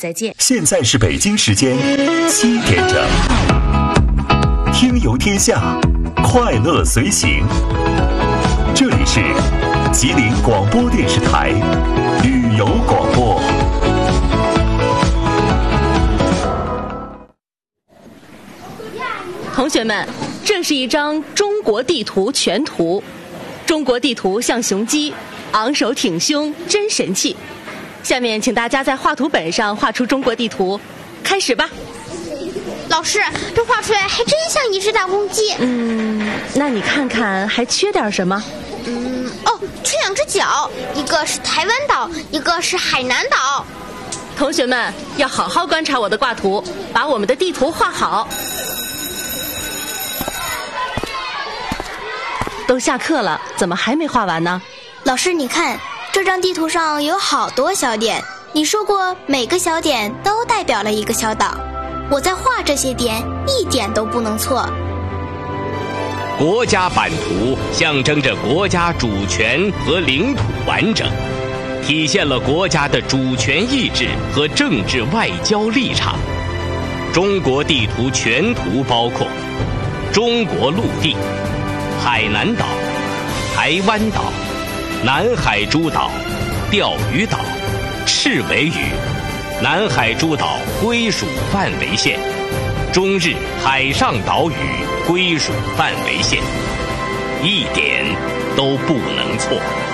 再见。 现在是北京时间7点整，听游天下，快乐随行。这里是吉林广播电视台旅游广播。 同学们，这是一张中国地图全图。中国地图像雄鸡，昂首挺胸，真神气。下面请大家在画图本上画出中国地图，开始吧。 老师，这画出来还真像一只大公鸡。 那你看看还缺点什么？ 缺2只脚，一个是台湾岛，一个是海南岛。 同学们要好好观察我的挂图，把我们的地图画好。都下课了，怎么还没画完呢？ 老师，你看这张地图上有好多小点，你说过每个小点都代表了一个小岛，我在画这些点一点都不能错。 国家版图象征着国家主权和领土完整，体现了国家的主权意志和政治外交立场。中国地图全图包括中国陆地、海南岛、台湾岛、南海诸岛、钓鱼岛、赤尾屿、南海诸岛归属范围线、中日海上岛屿归属范围线，一点都不能错。